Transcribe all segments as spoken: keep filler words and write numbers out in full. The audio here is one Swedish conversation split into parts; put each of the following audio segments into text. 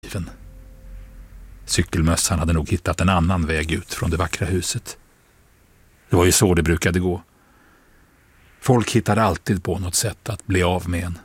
Cykelmössan hade nog hittat en annan väg ut från det vackra huset. Det var ju så det brukade gå. Folk hittade alltid på något sätt att bli av med en.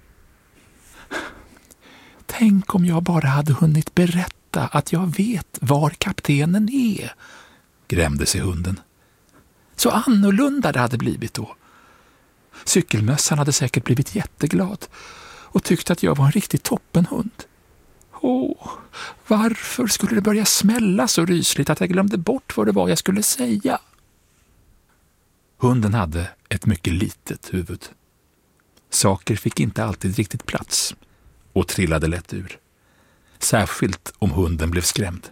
Tänk om jag bara hade hunnit berätta att jag vet var kaptenen är, grämde sig hunden. Så annorlunda det hade blivit då. Cykelmössan hade säkert blivit jätteglad och tyckte att jag var en riktigt toppenhund. Åh, varför skulle det börja smälla så rysligt att jag glömde bort vad det var jag skulle säga? Hunden hade ett mycket litet huvud. Saker fick inte alltid riktigt plats och trillade lätt ur. Särskilt om hunden blev skrämd.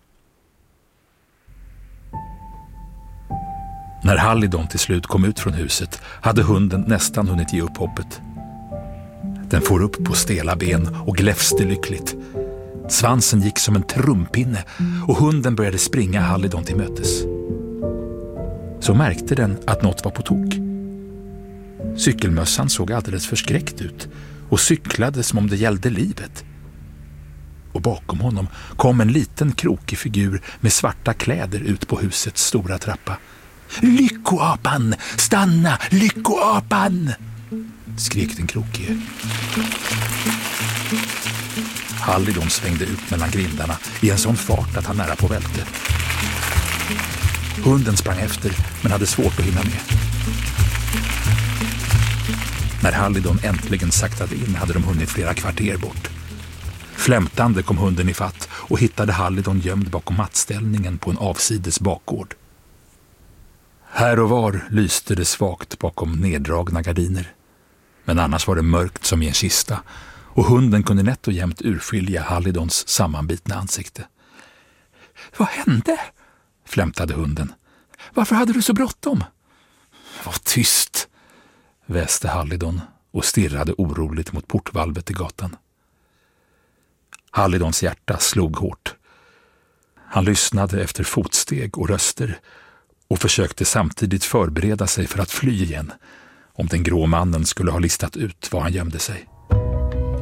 När Hallidon till slut kom ut från huset hade hunden nästan hunnit ge upp hoppet. Den får upp på stela ben och gläfste lyckligt. Svansen gick som en trumpinne och hunden började springa Hallidon till mötes. Så märkte den att något var på tok. Cykelmössan såg alldeles förskräckt ut och cyklade som om det gällde livet. Och bakom honom kom en liten krokig figur med svarta kläder ut på husets stora trappa. Lyckoapan! Stanna! Lyckoapan! Skrek den krokige. Hallidon svängde ut mellan grindarna i en sån fart att han nära på välte. Hunden sprang efter men hade svårt att hinna med. När Hallidon äntligen saktade in hade de hunnit flera kvarter bort. Flämtande kom hunden i fatt och hittade Hallidon gömd bakom mattställningen på en avsides bakgård. Här och var lyste det svagt bakom neddragna gardiner. Men annars var det mörkt som i en kista och hunden kunde nätt och jämt urskilja Hallidons sammanbitna ansikte. Vad hände? Flämtade hunden. Varför hade du så bråttom? Var tyst, väste Hallidon och stirrade oroligt mot portvalvet i gatan. Hallidons hjärta slog hårt. Han lyssnade efter fotsteg och röster och försökte samtidigt förbereda sig för att fly igen om den grå mannen skulle ha listat ut var han gömde sig.